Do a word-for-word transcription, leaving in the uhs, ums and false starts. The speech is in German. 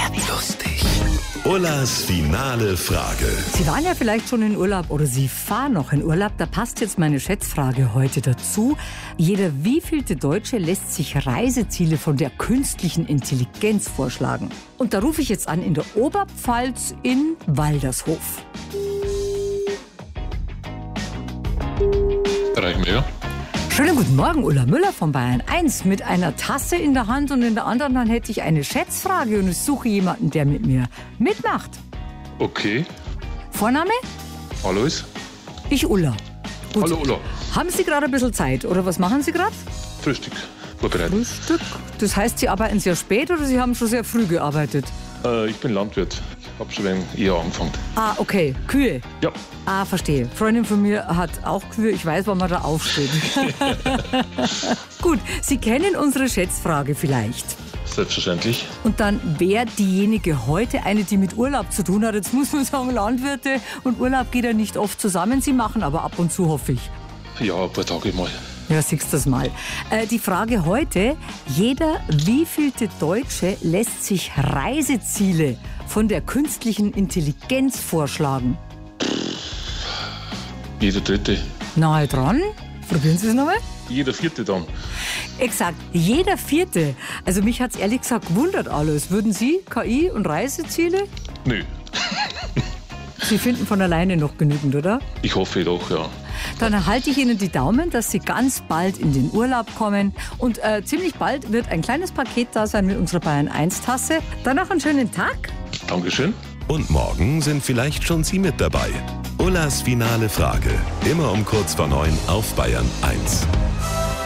Lustig. Ullas finale Frage. Sie waren ja vielleicht schon in Urlaub oder Sie fahren noch in Urlaub. Da passt jetzt meine Schätzfrage heute dazu. Jeder wievielte Deutsche lässt sich Reiseziele von der künstlichen Intelligenz vorschlagen. Und da rufe ich jetzt an in der Oberpfalz in Waldershof. Reichen wir, ja. Schönen guten Morgen, Ulla Müller von Bayern eins mit einer Tasse in der Hand und in der anderen Hand hätte ich eine Schätzfrage und ich suche jemanden, der mit mir mitmacht. Okay. Vorname? Alois. Ich Ulla. Gut. Hallo Ulla. Haben Sie gerade ein bisschen Zeit oder was machen Sie gerade? Frühstück vorbereitet. Frühstück? Das heißt, Sie arbeiten sehr spät oder Sie haben schon sehr früh gearbeitet? Äh, ich bin Landwirt. Ich habe schon ein eher angefangen. Ah, okay. Kühe? Ja. Ah, verstehe. Freundin von mir hat auch Kühe. Ich weiß, wann man da aufsteht. Gut, Sie kennen unsere Schätzfrage vielleicht. Selbstverständlich. Und dann wäre diejenige heute eine, die mit Urlaub zu tun hat. Jetzt muss man sagen, Landwirte und Urlaub geht ja nicht oft zusammen. Sie machen aber ab und zu, hoffe ich. Ja, ein paar Tage mal. Ja, siehst du das mal. Äh, die Frage heute, jeder wievielte Deutsche lässt sich Reiseziele von der künstlichen Intelligenz vorschlagen? Jeder Dritte. Nahe dran. Probieren Sie es nochmal. Jeder Vierte dann. Exakt, jeder Vierte. Also mich hat es ehrlich gesagt gewundert alles. Würden Sie K I und Reiseziele? Nö. Sie finden von alleine noch genügend, oder? Ich hoffe doch, ja. Dann halte ich Ihnen die Daumen, dass Sie ganz bald in den Urlaub kommen. Und äh, ziemlich bald wird ein kleines Paket da sein mit unserer Bayern eins Tasse. Dann noch einen schönen Tag. Dankeschön. Und morgen sind vielleicht schon Sie mit dabei. Ullas finale Frage. Immer um kurz vor neun auf Bayern eins.